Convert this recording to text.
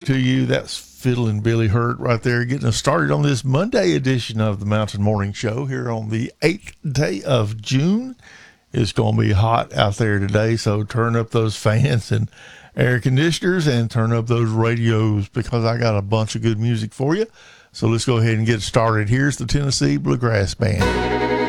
to you. That's Fiddlin' Billy Hurt right there, getting us started on this Monday edition of the Mountain Morning Show here on the 8th day of June. It's going to be hot out there today, so turn up those fans and air conditioners and turn up those radios because I got a bunch of good music for you. So let's go ahead and get started. Here's the Tennessee Bluegrass Band.